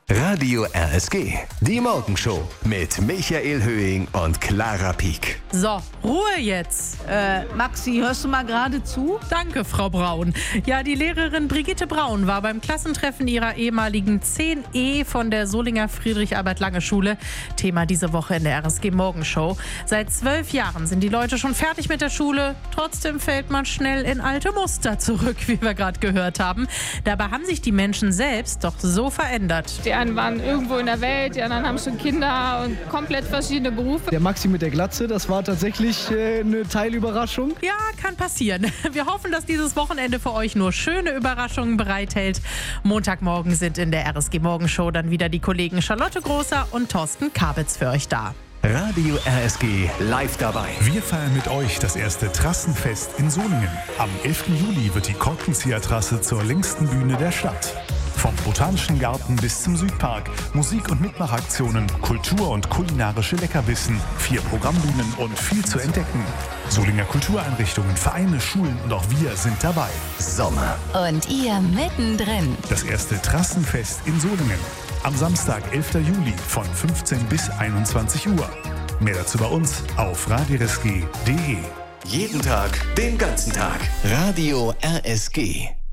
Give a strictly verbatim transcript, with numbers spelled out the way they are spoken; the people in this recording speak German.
Radio R S G, die Morgenshow mit Michael Höhing und Clara Pieck. So, Ruhe jetzt. Äh, Maxi, hörst du mal gerade zu? Danke, Frau Braun. Ja, die Lehrerin Brigitte Braun war beim Klassentreffen ihrer ehemaligen zehn E von der Solinger Friedrich-Albert-Lange-Schule Thema diese Woche in der R S G Morgenshow. Seit zwölf Jahren sind die Leute schon fertig mit der Schule. Trotzdem fällt man schnell in alte Muster zurück, wie wir gerade gehört haben. Dabei haben sich die Menschen selbst doch so verändert. Die einen waren irgendwo in der Welt, die anderen haben schon Kinder und komplett verschiedene Berufe. Der Maxi mit der Glatze, das war tatsächlich äh, eine Teilüberraschung. Ja, kann passieren. Wir hoffen, dass dieses Wochenende für euch nur schöne Überraschungen bereithält. Montagmorgen sind in der R S G Morgenshow dann wieder die Kollegen Charlotte Großer und Thorsten Kabitz für euch da. Radio R S G live dabei. Wir feiern mit euch das erste Trassenfest in Solingen. Am elften Juli wird die Korkenzieher-Trasse zur längsten Bühne der Stadt. Vom Botanischen Garten bis zum Südpark. Musik- und Mitmachaktionen, Kultur- und kulinarische Leckerbissen, vier Programmbühnen und viel zu entdecken. Solinger Kultureinrichtungen, Vereine, Schulen und auch wir sind dabei. Sommer. Und ihr mittendrin. Das erste Trassenfest in Solingen. Am Samstag, elften Juli von fünfzehn bis einundzwanzig Uhr. Mehr dazu bei uns auf radio r s g punkt d e. Jeden Tag, den ganzen Tag. Radio R S G.